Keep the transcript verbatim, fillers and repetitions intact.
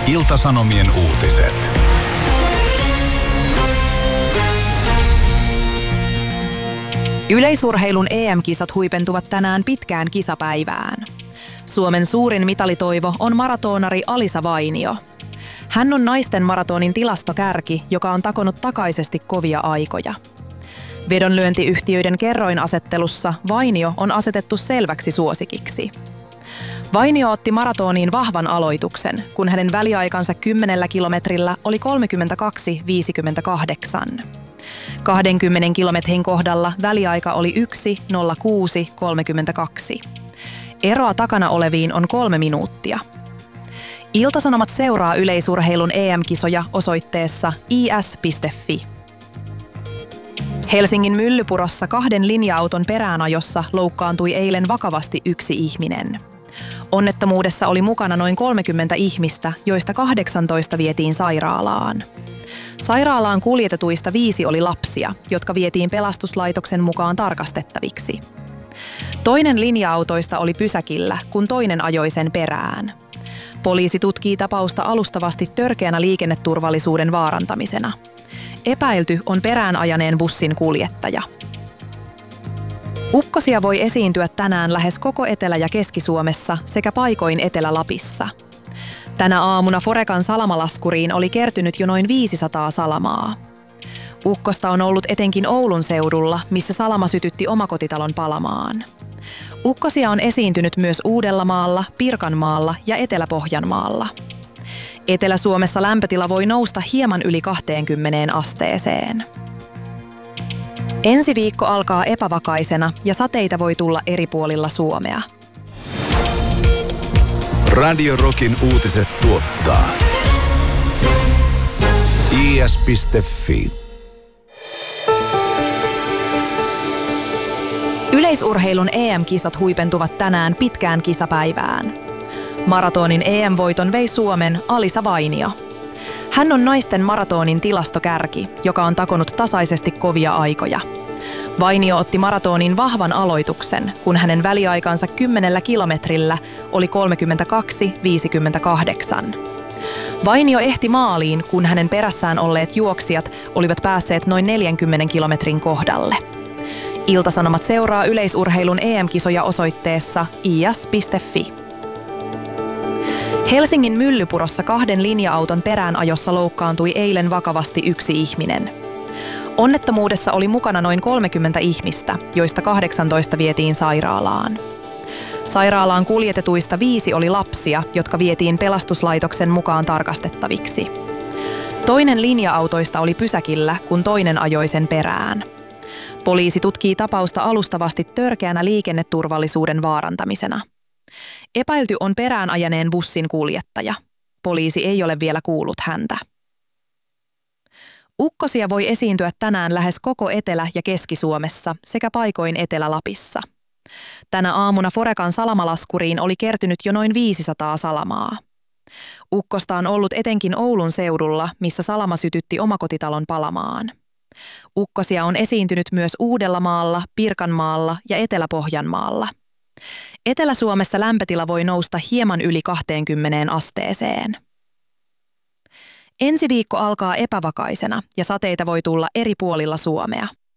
Ilta-Sanomien uutiset. Yleisurheilun E M-kisat huipentuvat tänään pitkään kisapäivään. Suomen suurin mitalitoivo on maratonari Alisa Vainio. Hän on naisten maratonin tilastokärki, joka on takonut takaisesti kovia aikoja. Vedonlyöntiyhtiöiden kerroinasettelussa Vainio on asetettu selväksi suosikiksi. Vainio otti maratoniin vahvan aloituksen, kun hänen väliaikansa kymmenellä kilometrillä oli kolmekymmentäkaksi viisikymmentäkahdeksan. kaksikymmentä kilometrin kohdalla väliaika oli yksi nolla kuusi kolmekymmentäkaksi. Eroa takana oleviin on kolme minuuttia. Ilta-Sanomat seuraa yleisurheilun E M-kisoja osoitteessa i s piste f i. Helsingin Myllypurossa kahden linja-auton peräänajossa loukkaantui eilen vakavasti yksi ihminen. Onnettomuudessa oli mukana noin kolmekymmentä ihmistä, joista kahdeksantoista vietiin sairaalaan. Sairaalaan kuljetetuista viisi oli lapsia, jotka vietiin pelastuslaitoksen mukaan tarkastettaviksi. Toinen linja-autoista oli pysäkillä, kun toinen ajoi sen perään. Poliisi tutkii tapausta alustavasti törkeänä liikenneturvallisuuden vaarantamisena. Epäilty on perään ajaneen bussin kuljettaja. Ukkosia voi esiintyä tänään lähes koko Etelä- ja Keski-Suomessa sekä paikoin Etelä-Lapissa. Tänä aamuna Forecan salamalaskuriin oli kertynyt jo noin viisisataa salamaa. Ukkosta on ollut etenkin Oulun seudulla, missä salama sytytti omakotitalon palamaan. Ukkosia on esiintynyt myös Uudellamaalla, Pirkanmaalla ja Etelä-Pohjanmaalla. Etelä-Suomessa lämpötila voi nousta hieman yli kaksikymmentä asteeseen. Ensi viikko alkaa epävakaisena ja sateita voi tulla eri puolilla Suomea. Radio Rockin uutiset tuottaa i s piste f i. Yleisurheilun E M-kisat huipentuvat tänään pitkään kisapäivään. Maratonin E M-voiton vei Suomen Alisa Vainio. Hän on naisten maratonin tilastokärki, joka on takonut tasaisesti kovia aikoja. Vainio otti maratonin vahvan aloituksen, kun hänen väliaikansa kymmenellä kilometrillä oli kolmekymmentäkaksi viisikymmentäkahdeksan. Vainio ehti maaliin, kun hänen perässään olleet juoksijat olivat päässeet noin neljänkymmenen kilometrin kohdalle. Ilta-Sanomat seuraa yleisurheilun E M-kisoja osoitteessa i s piste f i. Helsingin Myllypurossa kahden linja-auton peräänajossa loukkaantui eilen vakavasti yksi ihminen. Onnettomuudessa oli mukana noin kolmekymmentä ihmistä, joista kahdeksantoista vietiin sairaalaan. Sairaalaan kuljetetuista viisi oli lapsia, jotka vietiin pelastuslaitoksen mukaan tarkastettaviksi. Toinen linja-autoista oli pysäkillä, kun toinen ajoi sen perään. Poliisi tutkii tapausta alustavasti törkeänä liikenneturvallisuuden vaarantamisena. Epäilty on perään ajaneen bussin kuljettaja. Poliisi ei ole vielä kuullut häntä. Ukkosia voi esiintyä tänään lähes koko Etelä- ja Keski-Suomessa sekä paikoin Etelä-Lapissa. Tänä aamuna Forecan salamalaskuriin oli kertynyt jo noin viisisataa salamaa. Ukkosta on ollut etenkin Oulun seudulla, missä salama sytytti omakotitalon palamaan. Ukkosia on esiintynyt myös Uudellamaalla, Pirkanmaalla ja Etelä-Pohjanmaalla. Etelä-Suomessa lämpötila voi nousta hieman yli kaksikymmentä asteeseen. Ensi viikko alkaa epävakaisena ja sateita voi tulla eri puolilla Suomea.